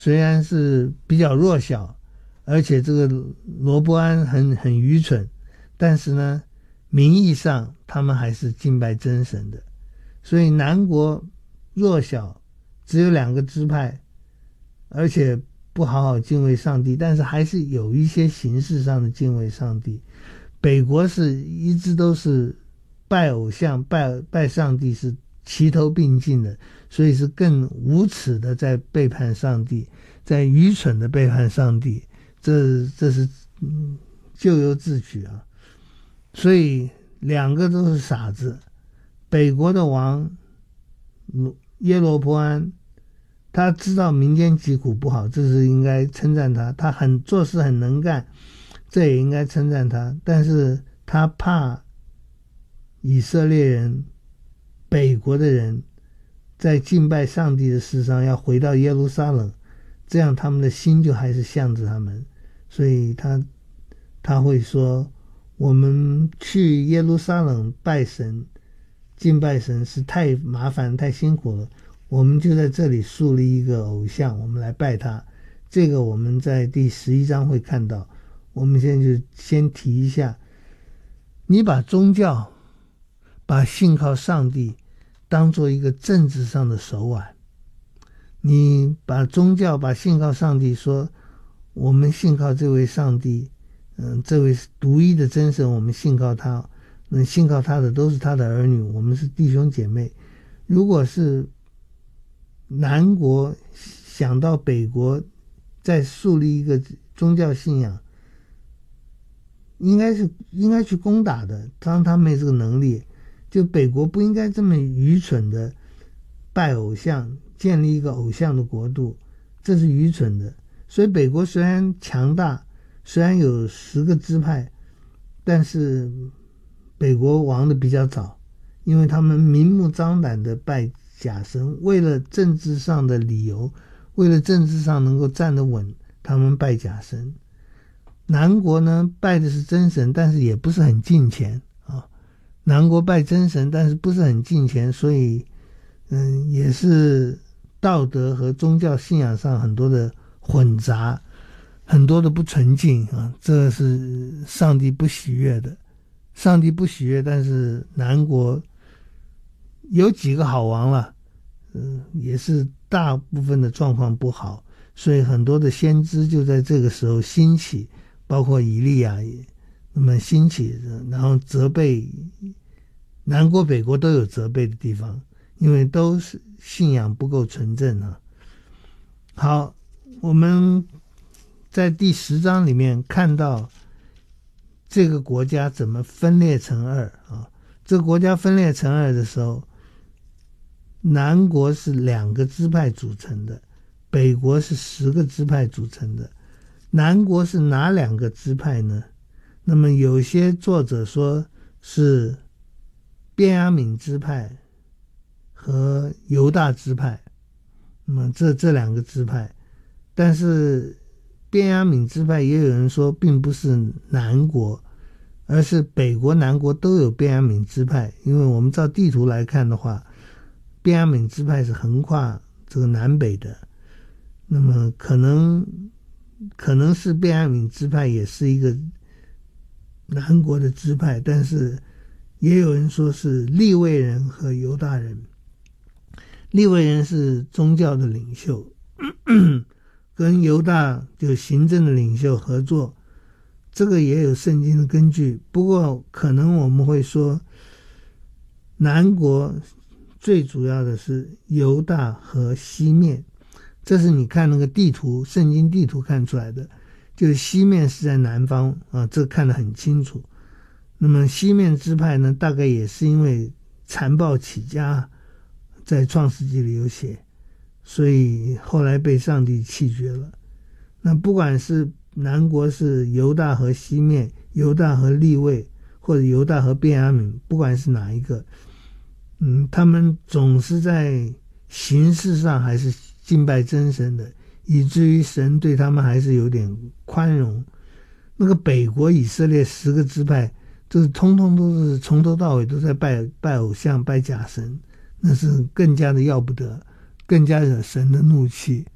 虽然是比较弱小，而且这个罗伯安很愚蠢，但是呢，名义上他们还是敬拜真神的。所以南国弱小，只有2个支派，而且不好好敬畏上帝，但是还是有一些形式上的敬畏上帝。北国是一直都是拜偶像、拜上帝是齐头并进的，所以是更无耻的在背叛上帝，在愚蠢的背叛上帝，这是咎由自取啊！所以2个都是傻子。北国的王耶罗波安，他知道民间疾苦不好，这是应该称赞他，他做事很能干，这也应该称赞他。但是他怕以色列人、北国的人在敬拜上帝的事上要回到耶路撒冷，这样他们的心就还是向着他们，所以他会说，我们去耶路撒冷拜神、敬拜神是太麻烦、太辛苦了，我们就在这里树立一个偶像，我们来拜他。这个我们在第11章会看到。我们现在就先提一下，你把宗教、把信靠上帝当做一个政治上的手腕，你把宗教、把信靠上帝说，我们信靠这位上帝，这位独一的真神，我们信靠他，信靠他的都是他的儿女，我们是弟兄姐妹。如果是南国想到北国再树立一个宗教信仰，应该去攻打的，当他没这个能力，就北国不应该这么愚蠢的拜偶像，建立一个偶像的国度，这是愚蠢的。所以北国虽然强大，虽然有10个支派，但是北国亡的比较早，因为他们明目张胆的拜假神，为了政治上的理由，为了政治上能够站得稳，他们拜假神。南国呢，拜的是真神，但是也不是很敬虔啊。南国拜真神，但是不是很敬虔，所以也是道德和宗教信仰上很多的混杂，很多的不纯净啊，这是上帝不喜悦的。上帝不喜悦，但是南国有几个好王了，也是大部分的状况不好，所以很多的先知就在这个时候兴起，包括以利亚也那么兴起，然后责备南国北国都有责备的地方，因为都是信仰不够纯正啊。好，我们在第10章里面看到这个国家怎么分裂成2啊？这个国家分裂成2的时候，南国是2个支派组成的，北国是10个支派组成的。南国是哪2个支派呢？那么有些作者说是便雅悯支派和犹大支派，那么这2个支派，但是便雅悯支派也有人说并不是南国，而是北国南国都有便雅悯支派，因为我们照地图来看的话，便雅悯支派是横跨这个南北的，那么可能是便雅悯支派也是一个南国的支派，但是也有人说是利未人和犹大人。利未人是宗教的领袖，跟犹大就行政的领袖合作，这个也有圣经的根据。不过可能我们会说，南国最主要的是犹大和西面，这是你看那个地图，圣经地图看出来的，就是西面是在南方啊，这看得很清楚。那么西面支派呢，大概也是因为残暴起家，在创世纪里有写，所以后来被上帝弃绝了。那不管是南国是犹大和西面，犹大和利未，或者犹大和便雅悯，不管是哪一个，他们总是在形式上还是敬拜真神的，以至于神对他们还是有点宽容。那个北国以色列10个支派，就是通通都是从头到尾都在拜偶像、拜假神，那是更加的要不得，更加惹神的怒气。